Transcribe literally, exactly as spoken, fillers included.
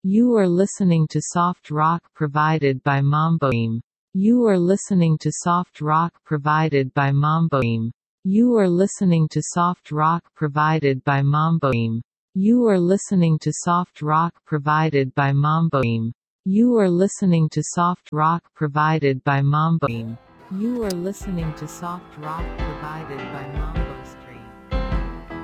You are listening to soft rock provided by Mamboim. You are listening to soft rock provided by Mamboim. You are listening to soft rock provided by Mamboim. You are listening to soft rock provided by Mamboim. You are listening to soft rock provided by Mamboim. You are listening to soft rock provided by Mamboim.